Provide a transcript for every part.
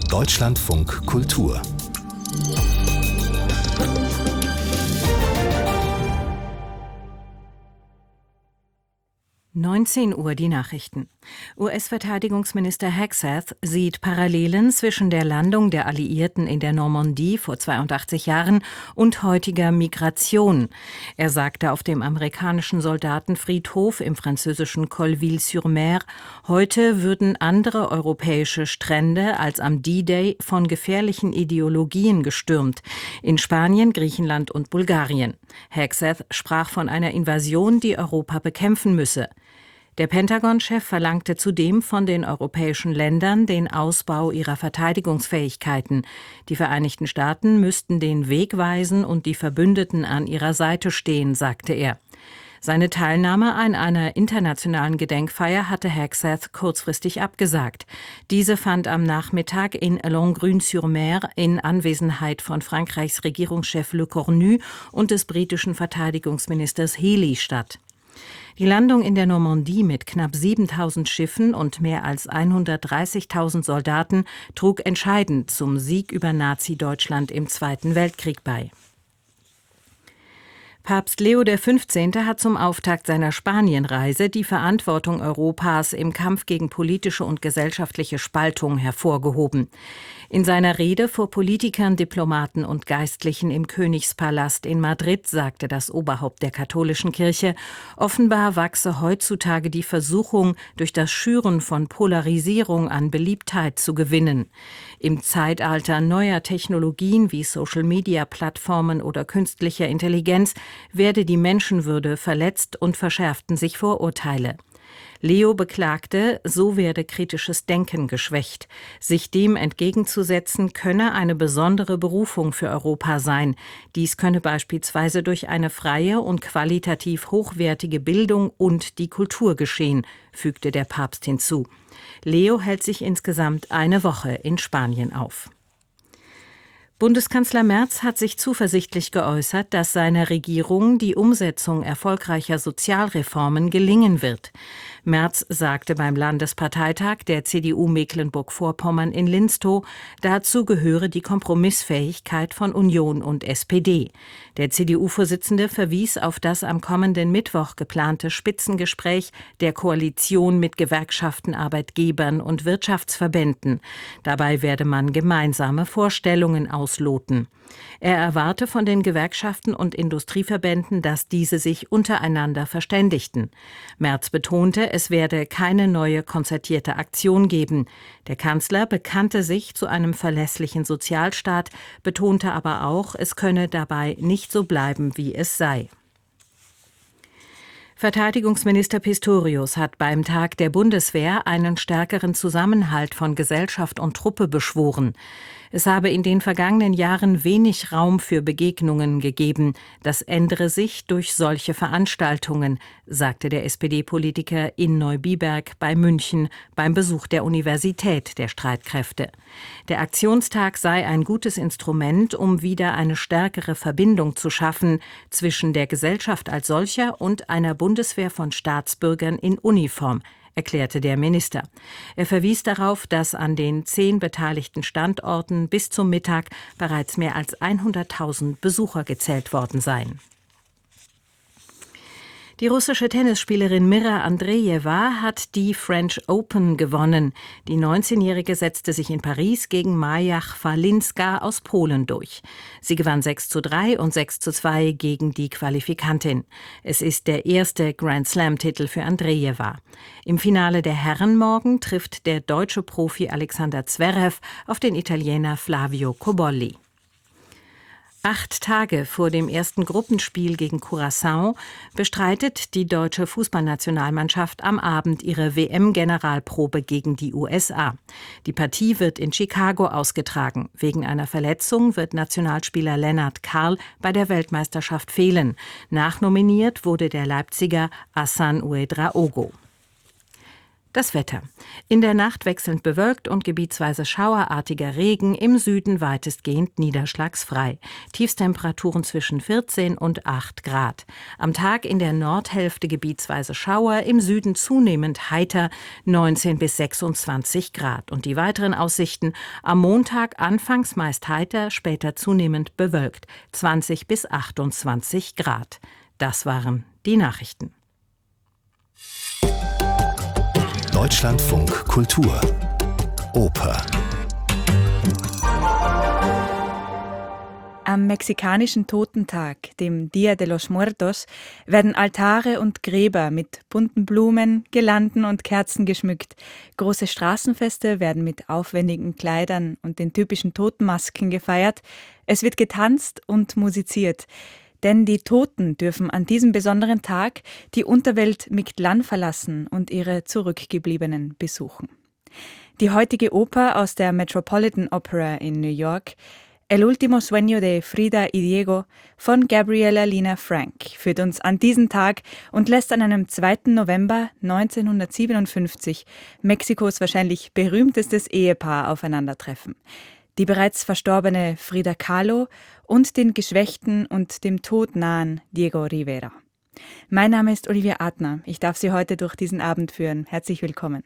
Deutschlandfunk Kultur 19 Uhr die Nachrichten. US-Verteidigungsminister Hegseth sieht Parallelen zwischen der Landung der Alliierten in der Normandie vor 82 Jahren und heutiger Migration. Er sagte auf dem amerikanischen Soldatenfriedhof im französischen Colleville-sur-Mer, heute würden andere europäische Strände als am D-Day von gefährlichen Ideologien gestürmt. In Spanien, Griechenland und Bulgarien. Hegseth sprach von einer Invasion, die Europa bekämpfen müsse. Der Pentagon-Chef verlangte zudem von den europäischen Ländern den Ausbau ihrer Verteidigungsfähigkeiten. Die Vereinigten Staaten müssten den Weg weisen und die Verbündeten an ihrer Seite stehen, sagte er. Seine Teilnahme an einer internationalen Gedenkfeier hatte Hegseth kurzfristig abgesagt. Diese fand am Nachmittag in Langrune-sur-Mer in Anwesenheit von Frankreichs Regierungschef Le Cornu und des britischen Verteidigungsministers Healey statt. Die Landung in der Normandie mit knapp 7.000 Schiffen und mehr als 130.000 Soldaten trug entscheidend zum Sieg über Nazi-Deutschland im Zweiten Weltkrieg bei. Papst Leo XV. Hat zum Auftakt seiner Spanienreise die Verantwortung Europas im Kampf gegen politische und gesellschaftliche Spaltung hervorgehoben. In seiner Rede vor Politikern, Diplomaten und Geistlichen im Königspalast in Madrid sagte das Oberhaupt der katholischen Kirche, offenbar wachse heutzutage die Versuchung, durch das Schüren von Polarisierung an Beliebtheit zu gewinnen. Im Zeitalter neuer Technologien wie Social-Media-Plattformen oder künstlicher Intelligenz werde die Menschenwürde verletzt und verschärften sich Vorurteile. Leo beklagte, so werde kritisches Denken geschwächt. Sich dem entgegenzusetzen, könne eine besondere Berufung für Europa sein. Dies könne beispielsweise durch eine freie und qualitativ hochwertige Bildung und die Kultur geschehen, fügte der Papst hinzu. Leo hält sich insgesamt eine Woche in Spanien auf. Bundeskanzler Merz hat sich zuversichtlich geäußert, dass seiner Regierung die Umsetzung erfolgreicher Sozialreformen gelingen wird. Merz sagte beim Landesparteitag der CDU Mecklenburg-Vorpommern in Linstow, dazu gehöre die Kompromissfähigkeit von Union und SPD. Der CDU-Vorsitzende verwies auf das am kommenden Mittwoch geplante Spitzengespräch der Koalition mit Gewerkschaften, Arbeitgebern und Wirtschaftsverbänden. Dabei werde man gemeinsame Vorstellungen ausloten. Er erwarte von den Gewerkschaften und Industrieverbänden, dass diese sich untereinander verständigten. Merz betonte, es werde keine neue konzertierte Aktion geben. Der Kanzler bekannte sich zu einem verlässlichen Sozialstaat, betonte aber auch, es könne dabei nicht so bleiben, wie es sei. Verteidigungsminister Pistorius hat beim Tag der Bundeswehr einen stärkeren Zusammenhalt von Gesellschaft und Truppe beschworen. Es habe in den vergangenen Jahren wenig Raum für Begegnungen gegeben. Das ändere sich durch solche Veranstaltungen, sagte der SPD-Politiker in Neubiberg bei München beim Besuch der Universität der Streitkräfte. Der Aktionstag sei ein gutes Instrument, um wieder eine stärkere Verbindung zu schaffen zwischen der Gesellschaft als solcher und einer Bundeswehr von Staatsbürgern in Uniform, erklärte der Minister. Er verwies darauf, dass an den 10 beteiligten Standorten bis zum Mittag bereits mehr als 100.000 Besucher gezählt worden seien. Die russische Tennisspielerin Mira Andrejewa hat die French Open gewonnen. Die 19-Jährige setzte sich in Paris gegen Maja Chwalinska aus Polen durch. Sie gewann 6:3 und 6:2 gegen die Qualifikantin. Es ist der erste Grand-Slam-Titel für Andrejewa. Im Finale der Herren morgen trifft der deutsche Profi Alexander Zverev auf den Italiener Flavio Cobolli. 8 Tage vor dem ersten Gruppenspiel gegen Curaçao bestreitet die deutsche Fußballnationalmannschaft am Abend ihre WM-Generalprobe gegen die USA. Die Partie wird in Chicago ausgetragen. Wegen einer Verletzung wird Nationalspieler Lennart Karl bei der Weltmeisterschaft fehlen. Nachnominiert wurde der Leipziger Hassan Ouedraogo. Das Wetter. In der Nacht wechselnd bewölkt und gebietsweise schauerartiger Regen, im Süden weitestgehend niederschlagsfrei. Tiefstemperaturen zwischen 14 und 8 Grad. Am Tag in der Nordhälfte gebietsweise Schauer, im Süden zunehmend heiter, 19 bis 26 Grad. Und die weiteren Aussichten: am Montag anfangs meist heiter, später zunehmend bewölkt, 20 bis 28 Grad. Das waren die Nachrichten. Deutschlandfunk Kultur Oper. Am mexikanischen Totentag, dem Día de los Muertos, werden Altare und Gräber mit bunten Blumen, Girlanden und Kerzen geschmückt. Große Straßenfeste werden mit aufwendigen Kleidern und den typischen Totenmasken gefeiert. Es wird getanzt und musiziert. Denn die Toten dürfen an diesem besonderen Tag die Unterwelt Mictlán verlassen und ihre Zurückgebliebenen besuchen. Die heutige Oper aus der Metropolitan Opera in New York, El último sueño de Frida y Diego von Gabriela Lina Frank, führt uns an diesen Tag und lässt an einem 2. November 1957 Mexikos wahrscheinlich berühmtestes Ehepaar aufeinandertreffen. Die bereits verstorbene Frida Kahlo und den geschwächten und dem Tod nahen Diego Rivera. Mein Name ist Olivia Adner. Ich darf Sie heute durch diesen Abend führen. Herzlich willkommen.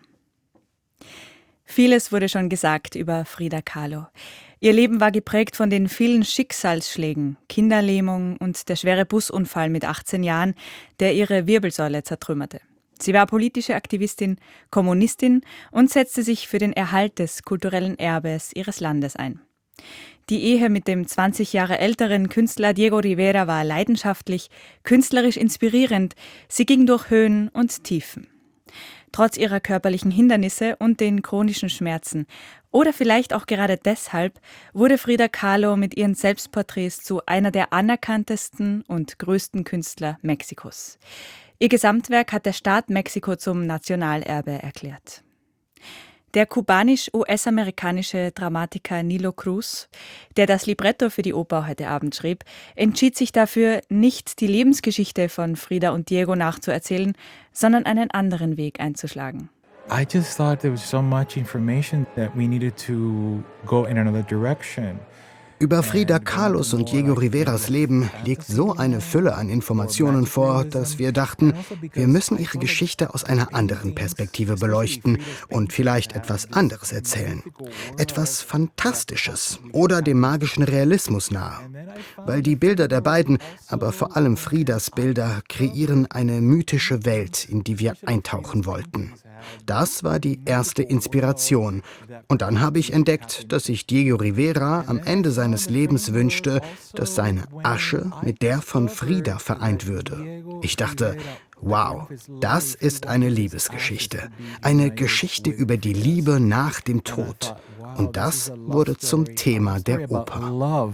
Vieles wurde schon gesagt über Frida Kahlo. Ihr Leben war geprägt von den vielen Schicksalsschlägen, Kinderlähmung und der schwere Busunfall mit 18 Jahren, der ihre Wirbelsäule zertrümmerte. Sie war politische Aktivistin, Kommunistin und setzte sich für den Erhalt des kulturellen Erbes ihres Landes ein. Die Ehe mit dem 20 Jahre älteren Künstler Diego Rivera war leidenschaftlich, künstlerisch inspirierend. Sie ging durch Höhen und Tiefen. Trotz ihrer körperlichen Hindernisse und den chronischen Schmerzen, oder vielleicht auch gerade deshalb, wurde Frida Kahlo mit ihren Selbstporträts zu einer der anerkanntesten und größten Künstler Mexikos. Ihr Gesamtwerk hat der Staat Mexiko zum Nationalerbe erklärt. Der kubanisch-US-amerikanische Dramatiker Nilo Cruz, der das Libretto für die Oper heute Abend schrieb, entschied sich dafür, nicht die Lebensgeschichte von Frida und Diego nachzuerzählen, sondern einen anderen Weg einzuschlagen. I just thought there was so much information that we needed to go in another direction. Über Frida Kahlos und Diego Riveras Leben liegt so eine Fülle an Informationen vor, dass wir dachten, wir müssen ihre Geschichte aus einer anderen Perspektive beleuchten und vielleicht etwas anderes erzählen. Etwas Fantastisches oder dem magischen Realismus nahe. Weil die Bilder der beiden, aber vor allem Fridas Bilder, kreieren eine mythische Welt, in die wir eintauchen wollten. Das war die erste Inspiration. Und dann habe ich entdeckt, dass sich Diego Rivera am Ende seines Lebens wünschte, dass seine Asche mit der von Frida vereint würde. Ich dachte, wow, das ist eine Liebesgeschichte. Eine Geschichte über die Liebe nach dem Tod. Und das wurde zum Thema der Oper.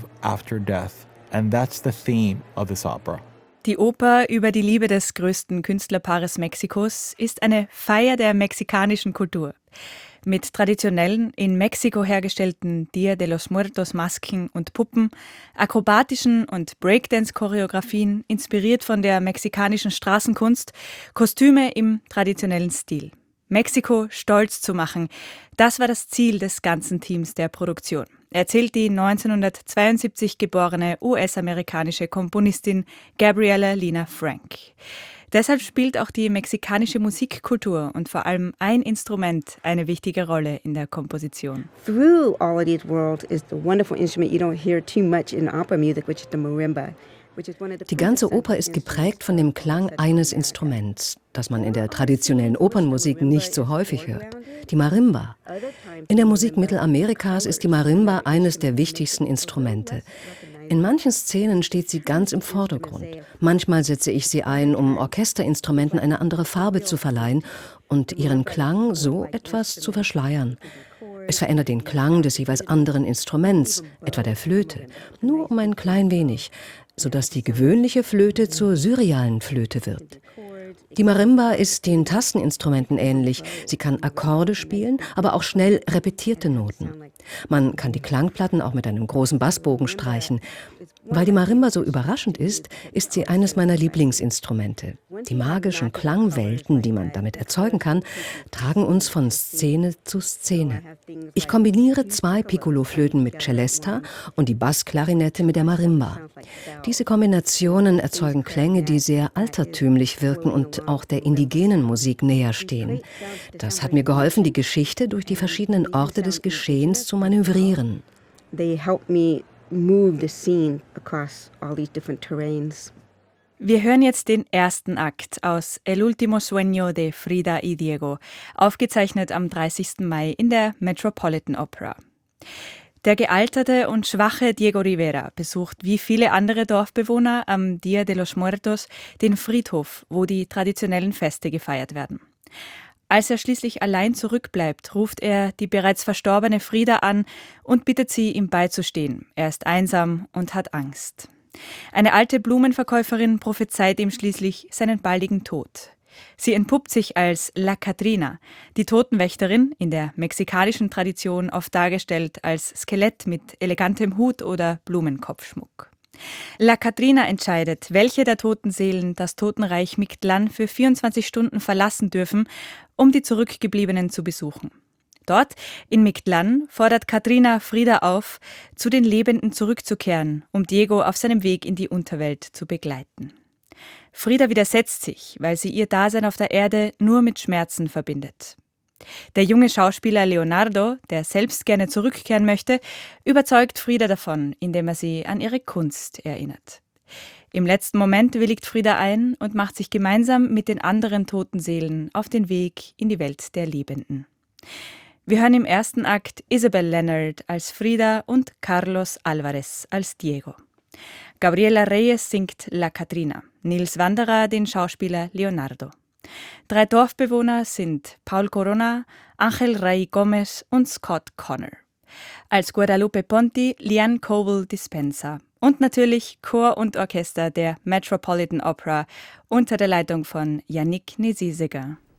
Die Oper über die Liebe des größten Künstlerpaares Mexikos ist eine Feier der mexikanischen Kultur. Mit traditionellen, in Mexiko hergestellten Día de los Muertos Masken und Puppen, akrobatischen und Breakdance-Choreografien, inspiriert von der mexikanischen Straßenkunst, Kostüme im traditionellen Stil. Mexiko stolz zu machen, das war das Ziel des ganzen Teams der Produktion, erzählt die 1972 geborene US-amerikanische Komponistin Gabriela Lina Frank. Deshalb spielt auch die mexikanische Musikkultur und vor allem ein Instrument eine wichtige Rolle in der Komposition. Through all of these worlds is the wonderful instrument you don't hear too much in opera music, which is the marimba. Die ganze Oper ist geprägt von dem Klang eines Instruments, das man in der traditionellen Opernmusik nicht so häufig hört, die Marimba. In der Musik Mittelamerikas ist die Marimba eines der wichtigsten Instrumente. In manchen Szenen steht sie ganz im Vordergrund. Manchmal setze ich sie ein, um Orchesterinstrumenten eine andere Farbe zu verleihen und ihren Klang so etwas zu verschleiern. Es verändert den Klang des jeweils anderen Instruments, etwa der Flöte, nur um ein klein wenig, sodass die gewöhnliche Flöte zur surrealen Flöte wird. Die Marimba ist den Tasteninstrumenten ähnlich. Sie kann Akkorde spielen, aber auch schnell repetierte Noten. Man kann die Klangplatten auch mit einem großen Bassbogen streichen. Weil die Marimba so überraschend ist, ist sie eines meiner Lieblingsinstrumente. Die magischen Klangwelten, die man damit erzeugen kann, tragen uns von Szene zu Szene. Ich kombiniere 2 Piccoloflöten mit Celesta und die Bassklarinette mit der Marimba. Diese Kombinationen erzeugen Klänge, die sehr altertümlich wirken und auch der indigenen Musik näher stehen. Das hat mir geholfen, die Geschichte durch die verschiedenen Orte des Geschehens zu manövrieren. They help me move the scene across all these different terrains. Wir hören jetzt den ersten Akt aus El último sueño de Frida y Diego, aufgezeichnet am 30. Mai in der Metropolitan Opera. Der gealterte und schwache Diego Rivera besucht wie viele andere Dorfbewohner am Día de los Muertos den Friedhof, wo die traditionellen Feste gefeiert werden. Als er schließlich allein zurückbleibt, ruft er die bereits verstorbene Frida an und bittet sie, ihm beizustehen. Er ist einsam und hat Angst. Eine alte Blumenverkäuferin prophezeit ihm schließlich seinen baldigen Tod. Sie entpuppt sich als La Catrina, die Totenwächterin, in der mexikanischen Tradition oft dargestellt als Skelett mit elegantem Hut oder Blumenkopfschmuck. La Catrina entscheidet, welche der toten Seelen das Totenreich Mictlán für 24 Stunden verlassen dürfen, um die Zurückgebliebenen zu besuchen. Dort, in Mictlán, fordert Catrina Frida auf, zu den Lebenden zurückzukehren, um Diego auf seinem Weg in die Unterwelt zu begleiten. Frida widersetzt sich, weil sie ihr Dasein auf der Erde nur mit Schmerzen verbindet. Der junge Schauspieler Leonardo, der selbst gerne zurückkehren möchte, überzeugt Frida davon, indem er sie an ihre Kunst erinnert. Im letzten Moment willigt Frida ein und macht sich gemeinsam mit den anderen toten Seelen auf den Weg in die Welt der Lebenden. Wir hören im ersten Akt Isabel Leonard als Frida und Carlos Alvarez als Diego. Gabriela Reyes singt La Catrina, Nils Wanderer den Schauspieler Leonardo. 3 Dorfbewohner sind Paul Corona, Ángel Ray Gomez und Scott Connor. Als Guadalupe Ponti, Liane Coble Dispenza. Und natürlich Chor und Orchester der Metropolitan Opera unter der Leitung von Yannick Nézy-Séguin.